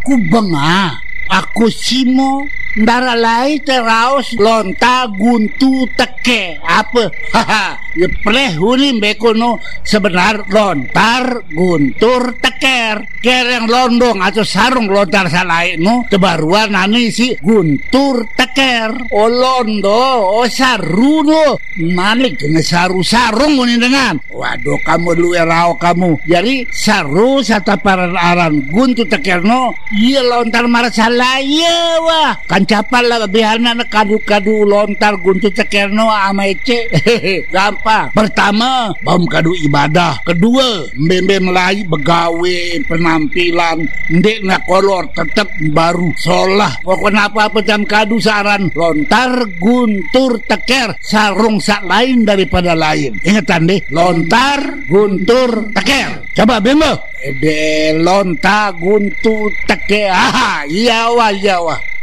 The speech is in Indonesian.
aku benga. Aku simo ndara lai teraos lonta guntu teke apa haha ya prehuni bekono sebenar lontar guntur teker kereng londong atau sarung lontar salai no tebaruan nani si guntur teker o londo o saru no malik dengan saru sarung ini dengan waduh kamu lu erao kamu jadi saru sataparan aran guntur teker no iya lontar marasal iya wah kan capal lah biarna kadu-kadu lontar guntu cekerno ama ece gampang. Pertama bom kadu ibadah, kedua mbembe melai begawe penampilan ndek nak kolor tetep baru solah pokoknya apa-apa jam kadu saran lontar guntur teker sarung sak lain daripada lain ingatan deh lontar guntur teker coba bembe lontar guntur teker iya wah